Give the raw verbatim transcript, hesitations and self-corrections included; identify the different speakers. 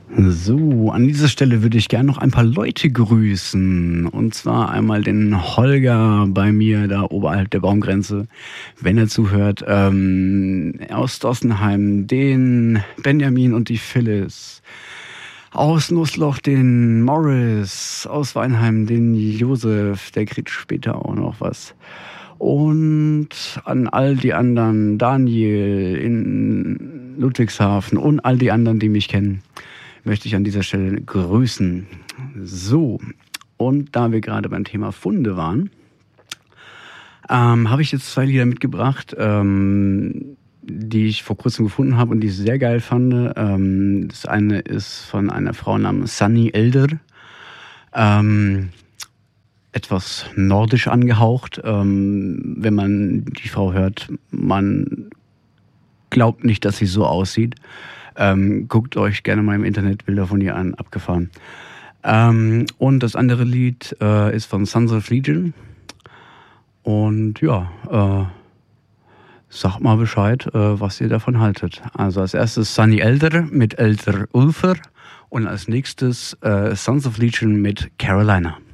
Speaker 1: So, an dieser Stelle würde ich gerne noch ein paar Leute grüßen. Und zwar einmal den Holger bei mir da oberhalb der Baumgrenze, wenn er zuhört, ähm, aus Dossenheim, den Benjamin und die Phyllis, aus Nussloch den Morris, aus Weinheim den Josef, der kriegt später auch noch was. Und an all die anderen, Daniel in Ludwigshafen und all die anderen, die mich kennen, möchte ich an dieser Stelle grüßen. So, und da wir gerade beim Thema Funde waren, ähm, habe ich jetzt zwei Lieder mitgebracht, ähm, die ich vor kurzem gefunden habe und die ich sehr geil fand. Ähm, das eine ist von einer Frau namens Sunny Elder, ähm, etwas nordisch angehaucht. Ähm, wenn man die Frau hört, man glaubt nicht, dass sie so aussieht. Ähm, guckt euch gerne mal im Internet Bilder von ihr an, abgefahren. Ähm, und das andere Lied äh, ist von Sons of Legion. Und ja, äh, sagt mal Bescheid, äh, was ihr davon haltet. Also als erstes Sunny Elder mit Elder Ulfer und als nächstes äh, Sons of Legion mit Carolina.